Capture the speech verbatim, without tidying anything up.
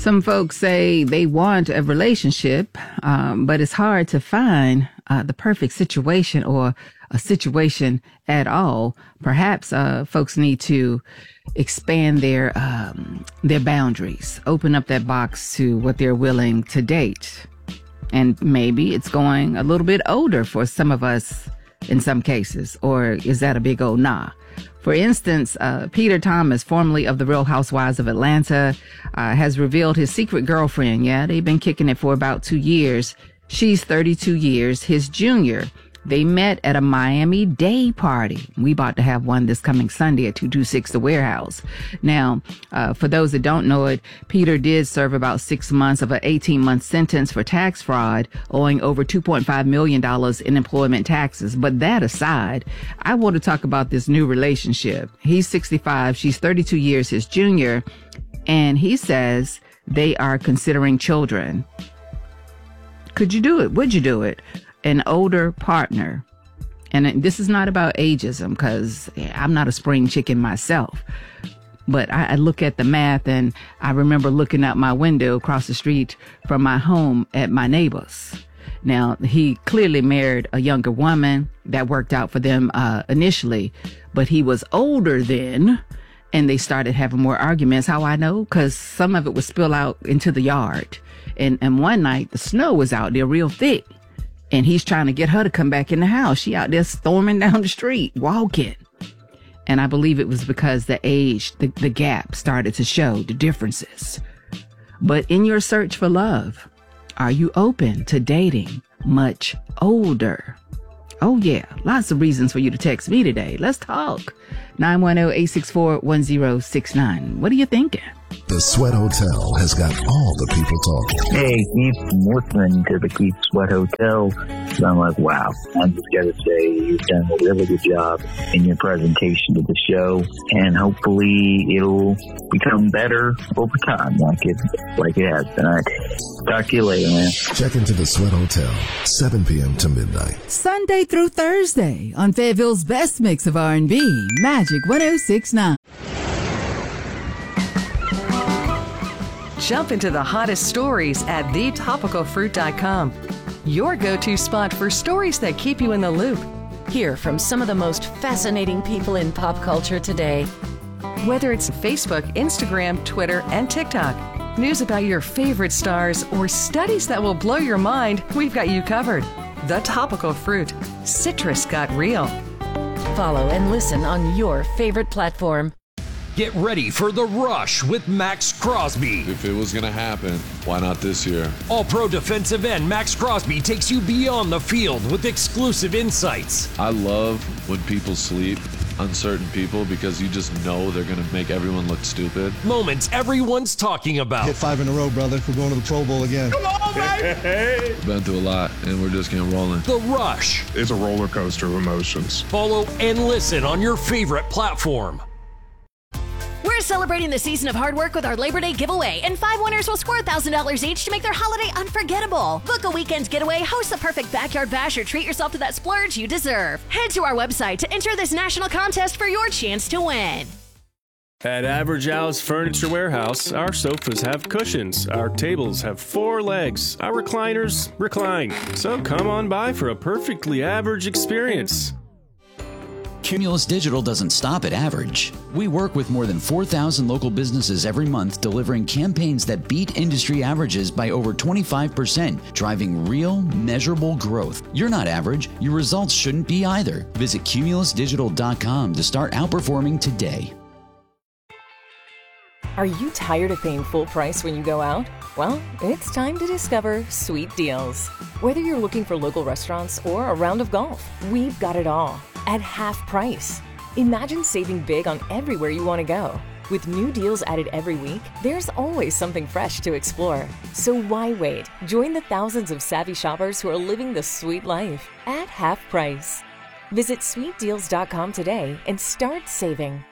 Some folks say they want a relationship, um, but it's hard to find uh, the perfect situation or a situation at all. Perhaps uh, folks need to expand their um, their boundaries, open up that box to what they're willing to date. And maybe it's going a little bit older for some of us in some cases, or is that a big old nah? For instance, uh, Peter Thomas, formerly of the Real Housewives of Atlanta, uh, has revealed his secret girlfriend. Yeah, they've been kicking it for about two years. She's thirty-two years, his junior. They met at a Miami-Dade party. We about to have one this coming Sunday at two two six The Warehouse. Now, uh, for those that don't know it, Peter did serve about six months of an eighteen-month sentence for tax fraud, owing over two point five million dollars in employment taxes. But that aside, I want to talk about this new relationship. He's sixty-five. She's thirty-two years his junior. And he says they are considering children. Could you do it? Would you do it? An older partner. And this is not about ageism, because I'm not a spring chicken myself. But I, I look at the math, and I remember looking out my window across the street from my home at my neighbors. Now, he clearly married a younger woman. That worked out for them uh, initially, but he was older then, and they started having more arguments. How I know? Because some of it would spill out into the yard. And, and one night, the snow was out there real thick. And he's trying to get her to come back in the house. She out there storming down the street, walking. And I believe it was because the age, the, the gap started to show the differences. But in your search for love, are you open to dating much older? Oh, yeah. Lots of reasons for you to text me today. Let's talk. nine one zero, eight six four, one zero six nine. What are you thinking? The Sweat Hotel has got all the people talking. Hey, Keith, I'm listening to the Keith Sweat Hotel. So I'm like, wow. I just got to say, you've done a really good job in your presentation to the show, and hopefully it'll become better over time, like it like it has tonight. Talk to you later, man. Check into the Sweat Hotel, seven p.m. to midnight. Sunday through Thursday on Fayetteville's best mix of R and B, Magic one oh six point nine. Jump into the hottest stories at the topical fruit dot com. Your go-to spot for stories that keep you in the loop. Hear from some of the most fascinating people in pop culture today. Whether it's Facebook, Instagram, Twitter, and TikTok, news about your favorite stars, or studies that will blow your mind, we've got you covered. The Topical Fruit. Citrus got real. Follow and listen on your favorite platform. Get ready for The Rush with Max Crosby. If it was going to happen, why not this year? All-pro defensive end Max Crosby takes you beyond the field with exclusive insights. I love when people sleep on certain people because you just know they're going to make everyone look stupid. Moments everyone's talking about. Hit five in a row, brother. We're going to the Pro Bowl again. Come on, baby! Been through a lot, and we're just getting rolling. The Rush. It's a roller coaster of emotions. Follow and listen on your favorite platform. We're celebrating the season of hard work with our Labor Day giveaway, and five winners will score one thousand dollars each to make their holiday unforgettable. Book a weekend's getaway, host the perfect backyard bash, or treat yourself to that splurge you deserve. Head to our website to enter this national contest for your chance to win. At Average Al's Furniture Warehouse, our sofas have cushions, our tables have four legs, our recliners recline. So come on by for a perfectly average experience. Cumulus Digital doesn't stop at average. We work with more than four thousand local businesses every month, delivering campaigns that beat industry averages by over twenty-five percent, driving real, measurable growth. You're not average. Your results shouldn't be either. Visit cumulus digital dot com to start outperforming today. Are you tired of paying full price when you go out? Well, it's time to discover Sweet Deals. Whether you're looking for local restaurants or a round of golf, we've got it all at half price. Imagine saving big on everywhere you want to go. With new deals added every week, there's always something fresh to explore. So why wait? Join the thousands of savvy shoppers who are living the sweet life at half price. Visit sweet deals dot com today and start saving.